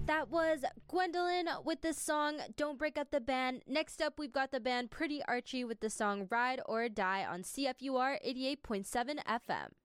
That was Gwendolyn with the song Don't Break Up the Band. Next up, we've got the band Pretty Archie with the song Ride or Die on CFUR 88.7 FM.